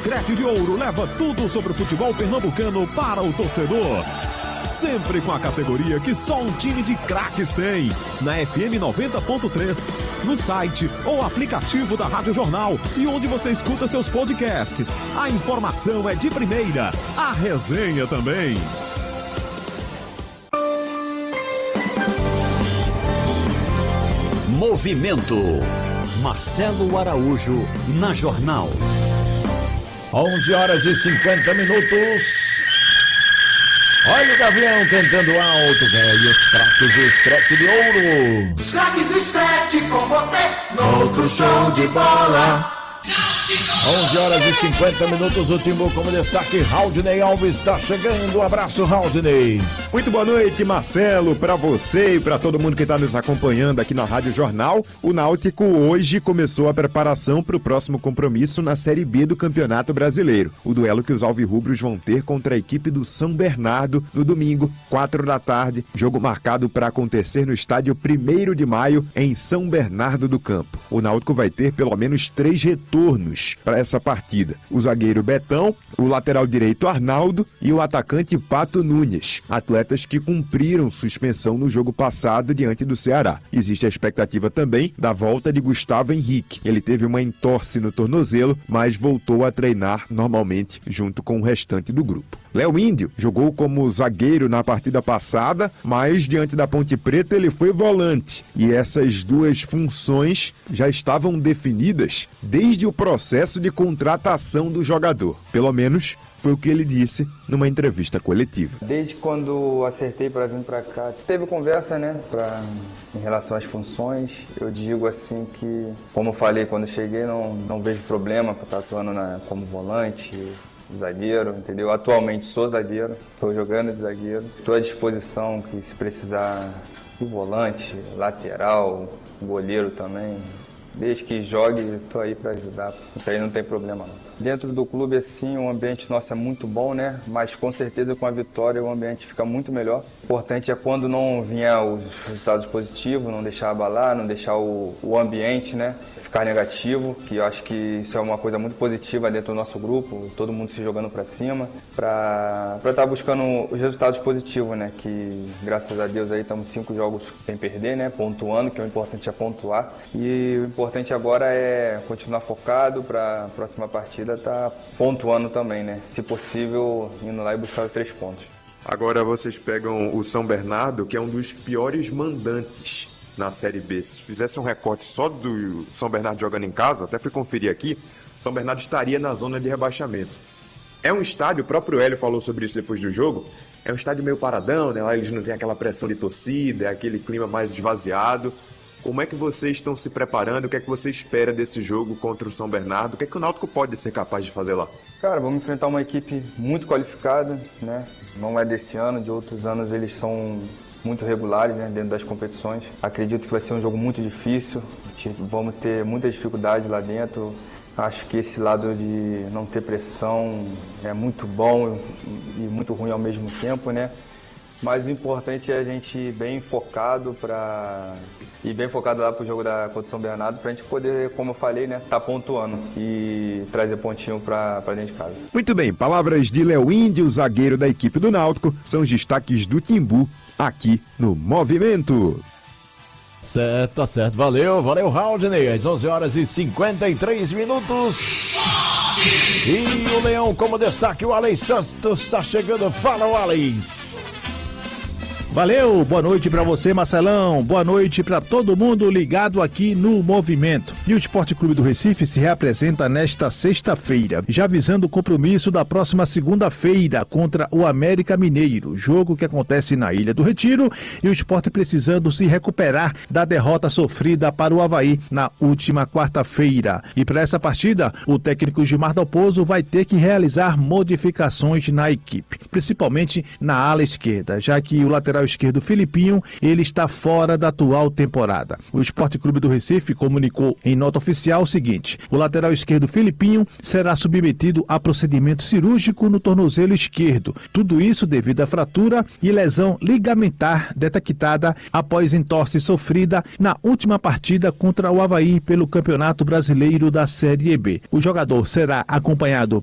Screte de Ouro leva tudo sobre o futebol pernambucano para o torcedor. Sempre com a categoria que só um time de craques tem. Na FM 90.3, no site ou aplicativo da Rádio Jornal e onde você escuta seus podcasts. A informação é de primeira, a resenha também. Movimento. Marcelo Araújo na Jornal. 11h50. Olha o Gavião cantando alto, velho. Os craques do Screte de Ouro. Os craques do Screte com você no outro show de bola. 11h50. O Timbu como destaque. Raudney Alves está chegando. Um abraço, Raudney. Muito boa noite, Marcelo, para você e para todo mundo que está nos acompanhando aqui na Rádio Jornal. O Náutico hoje começou a preparação para o próximo compromisso na Série B do Campeonato Brasileiro. O duelo que os alvirrubros vão ter contra a equipe do São Bernardo no domingo, 4 da tarde. Jogo marcado para acontecer no estádio 1º de maio, em São Bernardo do Campo. O Náutico vai ter pelo menos 3 retornos para essa partida. O zagueiro Betão, o lateral direito Arnaldo e o atacante Pato Nunes, atletas que cumpriram suspensão no jogo passado diante do Ceará. Existe a expectativa também da volta de Gustavo Henrique. Ele teve uma entorse no tornozelo, mas voltou a treinar normalmente junto com o restante do grupo. Léo Índio jogou como zagueiro na partida passada, mas diante da Ponte Preta ele foi volante. E essas duas funções já estavam definidas desde o processo de contratação do jogador. Pelo menos foi o que ele disse numa entrevista coletiva. Desde quando acertei para vir para cá, teve conversa, né, em relação às funções. Eu digo assim que, como eu falei quando cheguei, não vejo problema para estar atuando como volante, zagueiro, entendeu? Atualmente sou zagueiro, estou jogando de zagueiro. Estou à disposição que se precisar de volante, lateral, goleiro também. Desde que jogue, estou aí para ajudar. Isso aí não tem problema não. Dentro do clube, assim, o ambiente nosso é muito bom, né? Mas com certeza com a vitória o ambiente fica muito melhor. O importante é quando não vier os resultados positivos, não deixar abalar, não deixar o ambiente, né, ficar negativo, que eu acho que isso é uma coisa muito positiva dentro do nosso grupo, todo mundo se jogando para cima, para estar buscando os resultados positivos, né? Que graças a Deus aí estamos 5 jogos sem perder, né? Pontuando, que o importante é pontuar. E o importante agora é continuar focado para a próxima partida tá pontuando também, né? Se possível, indo lá e buscar os 3 pontos. Agora vocês pegam o São Bernardo, que é um dos piores mandantes na Série B. Se fizesse um recorte só do São Bernardo jogando em casa, até fui conferir aqui, São Bernardo estaria na zona de rebaixamento. É um estádio, o próprio Hélio falou sobre isso depois do jogo, é um estádio meio paradão, né? Lá eles não têm aquela pressão de torcida, é aquele clima mais esvaziado. Como é que vocês estão se preparando? O que é que você espera desse jogo contra o São Bernardo? O que é que o Náutico pode ser capaz de fazer lá? Cara, vamos enfrentar uma equipe muito qualificada, né? Não é desse ano, de outros anos eles são muito regulares, né, dentro das competições. Acredito que vai ser um jogo muito difícil, vamos ter muita dificuldade lá dentro. Acho que esse lado de não ter pressão é muito bom e muito ruim ao mesmo tempo, né? Mas o importante é a gente ir bem focado lá pro jogo contra o São Bernardo, pra gente poder, como eu falei, né, tá pontuando e trazer pontinho pra dentro de casa. Muito bem, palavras de Léo Índio, zagueiro da equipe do Náutico, são os destaques do Timbu aqui no Movimento. Certo, tá certo. Valeu, Raudney. Às 11h53. E o Leão como destaque, o Alex Santos está chegando. Fala, Alex. Valeu, boa noite pra você, Marcelão, boa noite pra todo mundo ligado aqui no Movimento. E o Esporte Clube do Recife se reapresenta nesta sexta-feira, já visando o compromisso da próxima segunda-feira contra o América Mineiro, jogo que acontece na Ilha do Retiro, e o Esporte precisando se recuperar da derrota sofrida para o Avaí na última quarta-feira. E para essa partida, o técnico Gilmar Dalpozo vai ter que realizar modificações na equipe, principalmente na ala esquerda, já que o lateral esquerdo Filipinho, ele está fora da atual temporada. O Esporte Clube do Recife comunicou em nota oficial o seguinte: o lateral esquerdo Filipinho será submetido a procedimento cirúrgico no tornozelo esquerdo. Tudo isso devido à fratura e lesão ligamentar detectada após entorse sofrida na última partida contra o Avaí pelo Campeonato Brasileiro da Série B. O jogador será acompanhado